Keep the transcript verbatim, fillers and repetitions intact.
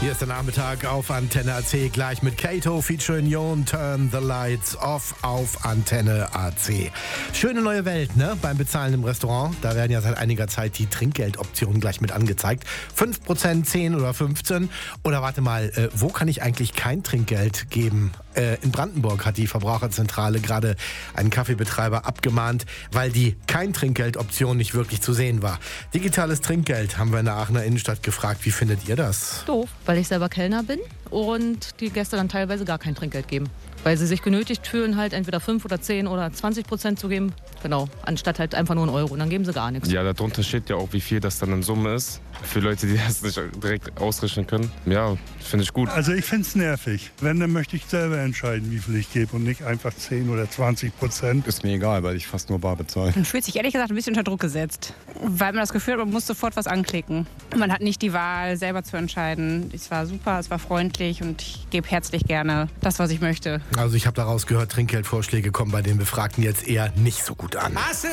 Hier ist der Nachmittag auf Antenne A C, gleich mit Kato featuring Jon, Turn the Lights Off auf Antenne A C. Schöne neue Welt, ne? Beim Bezahlen im Restaurant. Da werden ja seit einiger Zeit die Trinkgeldoptionen gleich mit angezeigt. fünf Prozent, zehn oder fünfzehn. Oder warte mal, äh, wo kann ich eigentlich kein Trinkgeld geben? Äh, in Brandenburg hat die Verbraucherzentrale gerade einen Kaffeebetreiber abgemahnt, weil die Kein-Trinkgeld-Option nicht wirklich zu sehen war. Digitales Trinkgeld haben wir in der Aachener Innenstadt gefragt. Wie findet ihr das? Doof, weil ich selber Kellner bin und die Gäste dann teilweise gar kein Trinkgeld geben. Weil sie sich genötigt fühlen, halt entweder fünf oder zehn oder zwanzig Prozent zu geben. Genau, anstatt halt einfach nur einen Euro. Und dann geben sie gar nichts. Ja, darunter steht ja auch, wie viel das dann in Summe ist. Für Leute, die das nicht direkt ausrechnen können. Ja, finde ich gut. Also ich finde es nervig. Wenn, dann möchte ich selber entscheiden, wie viel ich gebe und nicht einfach zehn oder zwanzig Prozent. Ist mir egal, weil ich fast nur bar bezahle. Man fühlt sich ehrlich gesagt ein bisschen unter Druck gesetzt. Weil man das Gefühl hat, man muss sofort was anklicken. Man hat nicht die Wahl, selber zu entscheiden. Es war super, es war freundlich und ich gebe herzlich gerne das, was ich möchte. Also ich habe daraus gehört, Trinkgeldvorschläge kommen bei den Befragten jetzt eher nicht so gut an.